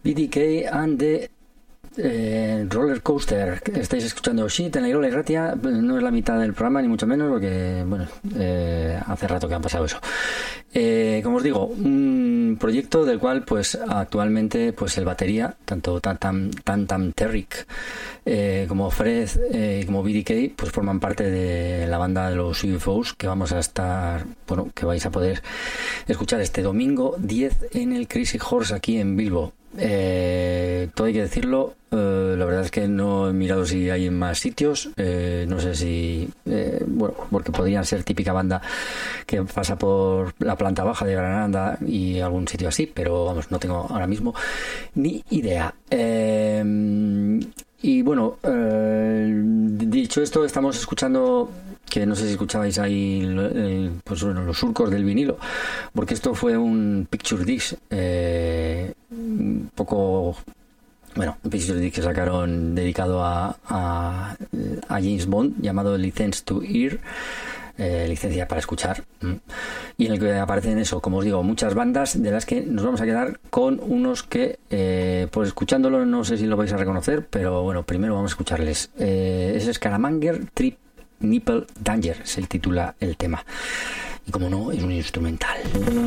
BDK and the Roller Coaster. Estáis escuchando Shit en la Irola y Ratia. No es la mitad del programa, ni mucho menos, porque bueno, hace rato que han pasado eso. Como os digo, un proyecto del cual pues actualmente pues el batería, tanto Tantam Terrick como Fred y como BDK, pues forman parte de la banda de los UFOs, que vamos a estar, bueno, que vais a poder escuchar este domingo 10 en el Crazy Horse aquí en Bilbo. Todo hay que decirlo, la verdad es que no he mirado si hay en más sitios, no sé si bueno, porque podrían ser típica banda que pasa por la planta baja de Granada y algún sitio así, pero vamos, no tengo ahora mismo ni idea. Y bueno, dicho esto, estamos escuchando, que no sé si escuchabais ahí pues bueno, los surcos del vinilo, porque esto fue un picture disc, un poco, bueno, un picture disc que sacaron dedicado a James Bond, llamado License to Hear, licencia para escuchar, y en el que aparecen eso, como os digo, muchas bandas, de las que nos vamos a quedar con unos que pues escuchándolo no sé si lo vais a reconocer, pero bueno, primero vamos a escucharles. Es Scaramander Trip Nipple Danger, se titula el tema, y como no, es un instrumental.